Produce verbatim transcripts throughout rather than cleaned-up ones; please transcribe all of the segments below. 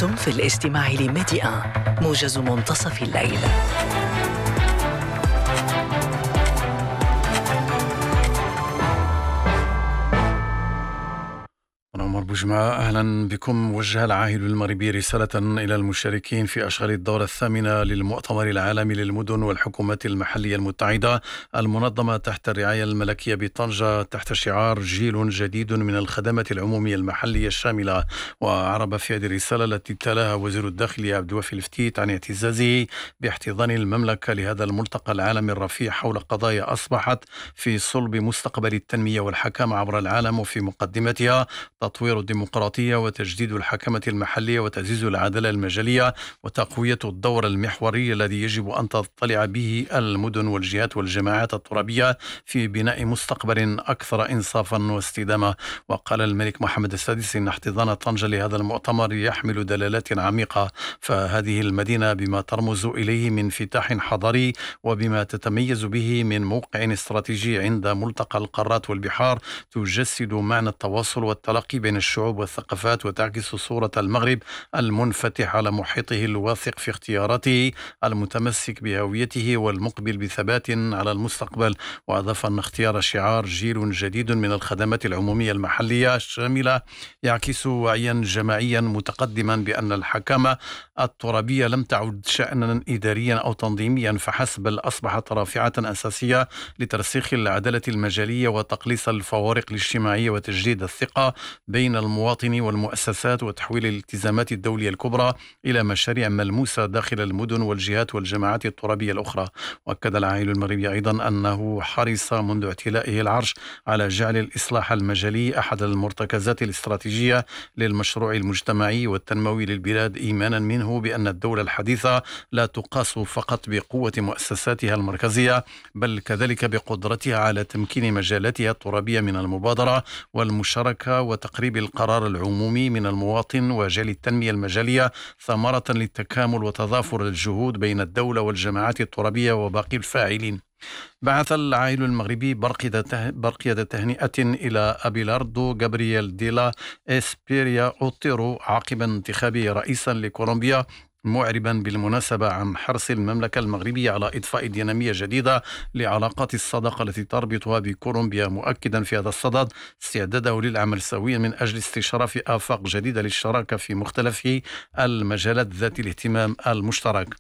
أنتم في الاستماع لميديا موجز منتصف الليل. أنا عمر بوجمعة، أهلا بكم. وجه العاهل المغربي رسالة إلى المشاركين في أشغال الدورة الثامنة للمؤتمر العالمي للمدن والحكومات المحلية المتعدة المنظمة تحت الرعاية الملكية بطنجة تحت شعار جيل جديد من الخدمات العمومية المحلية الشاملة. وأعرب في هذه الرسالة التي تلاها وزير الداخلية عبد الوافي الفتيت عن اعتزازه باحتضان المملكة لهذا الملتقى العالمي الرفيع حول قضايا أصبحت في صلب مستقبل التنمية والحكامة عبر العالم، وفي مقدمتها تطوير الديمقراطية وتجديد الحكمة المحلية وتعزيز العدالة المجالية وتقوية الدور المحوري الذي يجب أن تطلع به المدن والجهات والجماعات الترابية في بناء مستقبل أكثر إنصافا واستدامة. وقال الملك محمد السادس إن احتضان طنجة لهذا المؤتمر يحمل دلالات عميقة، فهذه المدينة بما ترمز إليه من انفتاح حضاري وبما تتميز به من موقع استراتيجي عند ملتقى القارات والبحار تجسد معنى التواصل والتلاقي بين الشعوب والثقافات، وتعكس صورة المغرب المنفتح على محيطه الواثق في اختياراته المتمسك بهويته والمقبل بثبات على المستقبل. وأضاف أن اختيار شعار جيل جديد من الخدمات العمومية المحلية الشاملة يعكس وعيا جماعيا متقدما بأن الحكامة الترابية لم تعد شأنا إداريا أو تنظيميا فحسب، بل أصبحت رافعة أساسية لترسيخ العدالة المجالية وتقليص الفوارق الاجتماعية وتجديد الثقة بين المواطن والمؤسسات وتحويل الالتزامات الدولية الكبرى إلى مشاريع ملموسة داخل المدن والجهات والجماعات الترابية الأخرى. وأكد العاهل المغربي أيضا أنه حرص منذ اعتلائه العرش على جعل الإصلاح المجالي أحد المرتكزات الاستراتيجية للمشروع المجتمعي والتنموي للبلاد، إيمانا منه بأن الدولة الحديثة لا تقاس فقط بقوة مؤسساتها المركزية بل كذلك بقدرتها على تمكين مجالاتها الترابية من المبادرة والمشاركة وتقريب القرار العمومي من المواطن، وجعل التنمية المجالية ثمرة للتكامل وتضافر الجهود بين الدولة والجماعات الترابية وباقي الفاعلين. بعث العاهل المغربي برقية تهنئة إلى أبيلاردو غابرييل ديلا إسبيريا أوتيرو عقب انتخابه رئيسا لكولومبيا، معربا بالمناسبة عن حرص المملكة المغربية على إضفاء دينامية جديدة لعلاقات الصداقة التي تربطها بكولومبيا، مؤكدا في هذا الصدد استعداده للعمل سويا من أجل استشراف آفاق جديدة للشراكة في مختلف المجالات ذات الاهتمام المشترك.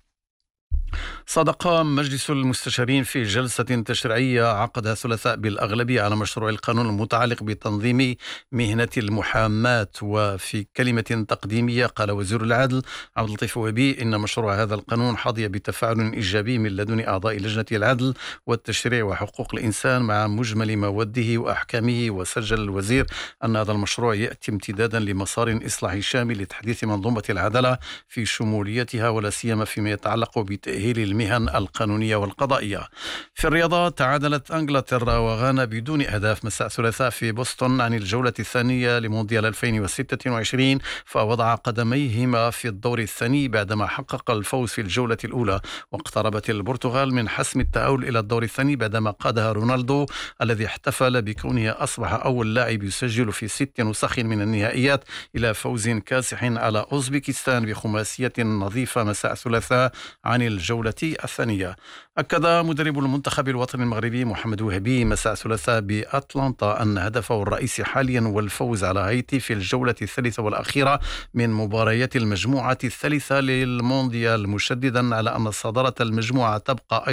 صدق مجلس المستشارين في جلسة تشريعية عقدها الثلاثاء بالأغلبية على مشروع القانون المتعلق بتنظيم مهنة المحاماة. وفي كلمة تقديمية قال وزير العدل عبد اللطيف وهبي إن مشروع هذا القانون حظي بتفاعل إيجابي من لدن أعضاء لجنة العدل والتشريع وحقوق الإنسان مع مجمل مواده وأحكامه. وسجل الوزير أن هذا المشروع يأتي امتدادا لمسار إصلاحي شامل لتحديث منظومة العدالة في شموليتها ولا سيما فيما يتعلق بتأهيل المهن القانونية والقضائية. في الرياضة، تعادلت انجلترا وغانا بدون أهداف مساء الثلاثاء في بوسطن عن الجولة الثانية لمونديال ألفين وستة وعشرين، فوضع قدميهما في الدور الثاني بعدما حقق الفوز في الجولة الأولى. واقتربت البرتغال من حسم التأهل إلى الدور الثاني بعدما قادها رونالدو الذي احتفل بكونه أصبح أول لاعب يسجل في ست نسخ من النهائيات إلى فوز كاسح على أوزبكستان بخماسية نظيفة مساء الثلاثاء عن الجولة الثانية. أكد مدرب المنتخب الوطني المغربي محمد وهبي مساء الثلاثاء بأتلانتا أن هدفه الرئيسي حاليا هو الفوز على هايتي في الجولة الثالثة والأخيرة من مباريات المجموعة الثالثة للمونديال، مشددا على أن صدارة المجموعة تبقى